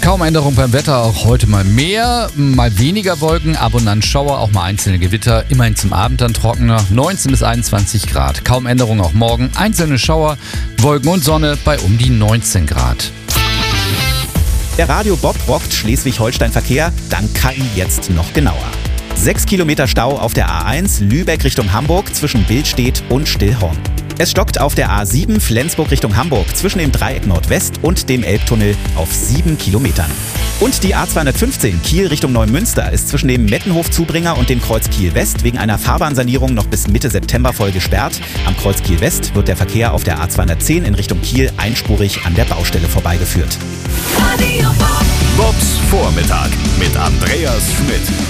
Kaum Änderung beim Wetter, auch heute mal mehr, mal weniger Wolken, ab und an Schauer, auch mal einzelne Gewitter, immerhin zum Abend dann trockener, 19 bis 21 Grad. Kaum Änderung auch morgen, einzelne Schauer, Wolken und Sonne bei um die 19 Grad. Der Radio Bob rockt Schleswig-Holstein-Verkehr, dank KI jetzt noch genauer. 6 Kilometer Stau auf der A1 Lübeck Richtung Hamburg zwischen Billstedt und Stillhorn. Es stockt auf der A7 Flensburg Richtung Hamburg zwischen dem Dreieck Nordwest und dem Elbtunnel auf 7 Kilometern. Und die A215 Kiel Richtung Neumünster ist zwischen dem Mettenhof-Zubringer und dem Kreuz Kiel West wegen einer Fahrbahnsanierung noch bis Mitte September voll gesperrt. Am Kreuz Kiel West wird der Verkehr auf der A210 in Richtung Kiel einspurig an der Baustelle vorbeigeführt. Bobs Vormittag mit Andreas Schmidt.